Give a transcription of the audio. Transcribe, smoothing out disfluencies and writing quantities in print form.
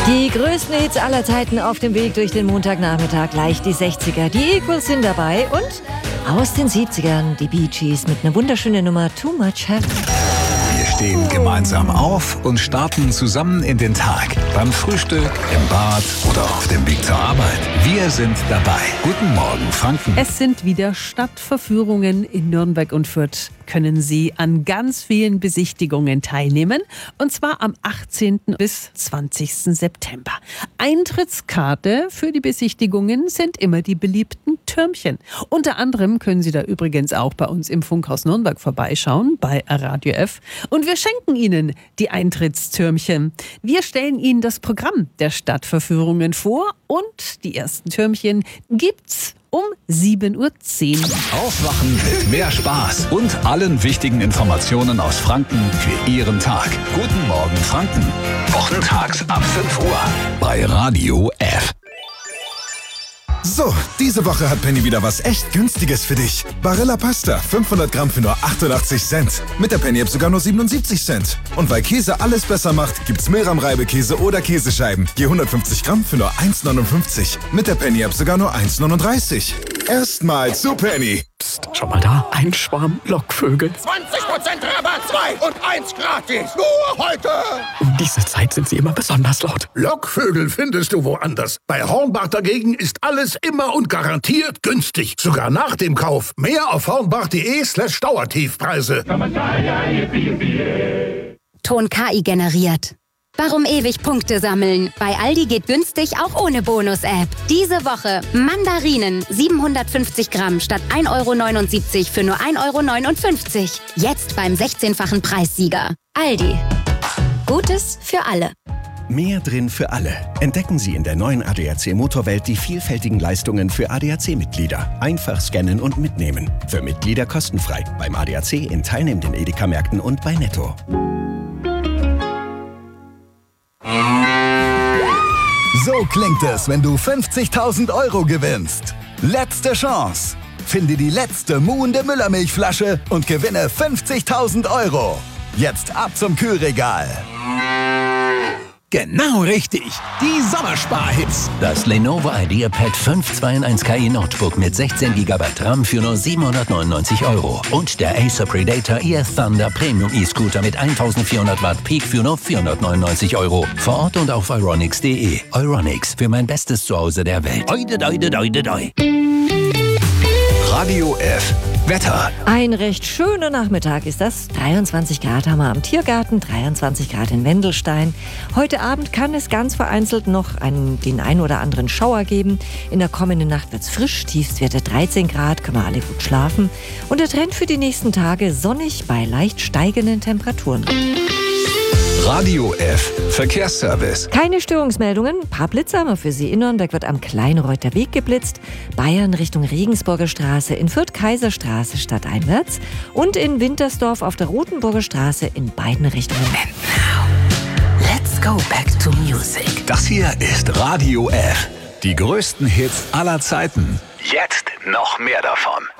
Die größten Hits aller Zeiten auf dem Weg durch den Montagnachmittag. Leicht die 60er, die Equals sind dabei und aus den 70ern die Bee Gees mit einer wunderschönen Nummer Too Much Heaven. Wir stehen gemeinsam auf und starten zusammen in den Tag. Beim Frühstück, im Bad oder auf dem Weg zur Arbeit. Wir sind dabei. Guten Morgen, Franken. Es sind wieder Stadtverführungen in Nürnberg und Fürth. Können Sie an ganz vielen Besichtigungen teilnehmen, und zwar am 18. bis 20. September. Eintrittskarte für die Besichtigungen sind immer die beliebten Türmchen. Unter anderem können Sie da übrigens auch bei uns im Funkhaus Nürnberg vorbeischauen, bei Radio F. Und wir schenken Ihnen die Eintrittstürmchen. Wir stellen Ihnen das Programm der Stadtverführungen vor und die ersten Türmchen gibt's um 7:10 Uhr. Aufwachen mit mehr Spaß und allen wichtigen Informationen aus Franken für Ihren Tag. Guten Morgen, Franken. Wochentags ab 5 Uhr bei Radio F. So, diese Woche hat Penny wieder was echt Günstiges für dich. Barilla Pasta, 500 Gramm für nur 88 Cent. Mit der Penny-App sogar nur 77 Cent. Und weil Käse alles besser macht, gibt's Milram-Reibekäse oder Käsescheiben. Je 150 Gramm für nur 1,59. Mit der Penny-App sogar nur 1,39. Erstmal zu Penny. Psst, schau mal da, ein Schwarm Lockvögel. 20% Rabatt, 2 und 1 gratis. Nur heute. Um diese Zeit sind sie immer besonders laut. Lockvögel findest du woanders. Bei Hornbach dagegen ist alles immer und garantiert günstig. Sogar nach dem Kauf. Mehr auf hornbach.de/Dauertiefpreise. Ton KI generiert. Warum ewig Punkte sammeln? Bei Aldi geht günstig auch ohne Bonus-App. Diese Woche Mandarinen 750 Gramm statt 1,79 € für nur 1,59 €. Jetzt beim 16-fachen Preissieger. Aldi. Gutes für alle. Mehr drin für alle. Entdecken Sie in der neuen ADAC Motorwelt die vielfältigen Leistungen für ADAC-Mitglieder. Einfach scannen und mitnehmen. Für Mitglieder kostenfrei. Beim ADAC in teilnehmenden Edeka-Märkten und bei Netto. So klingt es, wenn du 50.000 € gewinnst. Letzte Chance. Finde die letzte muhende Müllermilchflasche und gewinne 50.000 €. Jetzt ab zum Kühlregal. Genau richtig. Die Sommersparhits. Das Lenovo IdeaPad 5 2-in-1 KI Notebook mit 16 GB RAM für nur 799 €. Und der Acer Predator Air Thunder Premium E-Scooter mit 1400 Watt Peak für nur 499 €. Vor Ort und auf euronics.de. Euronics, für mein bestes Zuhause der Welt. Oide, doide, doide, doi. Radio F. Wetter. Ein recht schöner Nachmittag ist das. 23 Grad haben wir am Tiergarten, 23 Grad in Wendelstein. Heute Abend kann es ganz vereinzelt noch den ein oder anderen Schauer geben. In der kommenden Nacht wird es frisch, Tiefstwerte 13 Grad, können wir alle gut schlafen. Und der Trend für die nächsten Tage sonnig bei leicht steigenden Temperaturen. Radio F. Verkehrsservice. Keine Störungsmeldungen. Ein paar Blitze haben wir für Sie. In Nürnberg wird am Kleinreuther Weg geblitzt. Bayern Richtung Regensburger Straße. In Fürth Kaiserstraße stadteinwärts. Und in Wintersdorf auf der Rotenburger Straße in beiden Richtungen. And now, let's go back to music. Das hier ist Radio F. Die größten Hits aller Zeiten. Jetzt noch mehr davon.